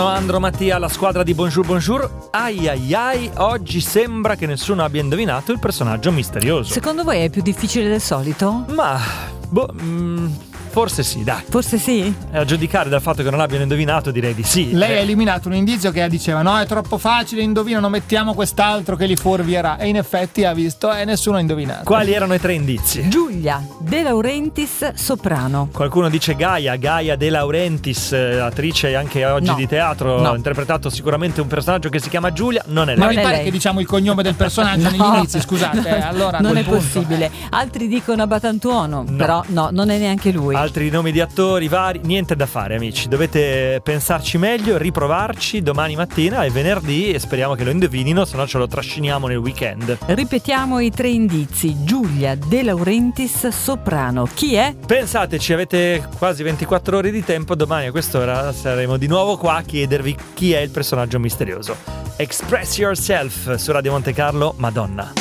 Andro, Mattia, la squadra di Bonjour Bonjour. Ai ai ai, oggi sembra che nessuno abbia indovinato il personaggio misterioso. Secondo voi è più difficile del solito? Ma, forse sì, dai. Forse sì? A giudicare dal fatto che non abbiano indovinato, direi di sì. Lei ha eliminato un indizio che diceva no, è troppo facile, indovinano, mettiamo quest'altro che li fuorvierà. E in effetti ha visto nessuno ha indovinato. Quali erano i 3 indizi? Giulia De Laurentiis, soprano. Qualcuno dice Gaia De Laurentiis, attrice anche oggi No. di teatro, No. ha interpretato sicuramente un personaggio che si chiama Giulia, non è Ma lei. mi è pare lei. che diciamo il cognome del personaggio negli inizi, scusate, allora a Non quel è punto, possibile. Altri dicono Abatantuono, però no, non è neanche lui. Altri nomi di attori vari, niente da fare amici, dovete pensarci meglio, riprovarci domani mattina e venerdì e speriamo che lo indovinino, se no ce lo trasciniamo nel weekend. Ripetiamo i 3 indizi. Giulia De Laurentiis, soprano. Chi è? Pensateci, avete quasi 24 ore di tempo, domani a quest'ora saremo di nuovo qua a chiedervi chi è il personaggio misterioso. Express Yourself su Radio Monte Carlo, Madonna.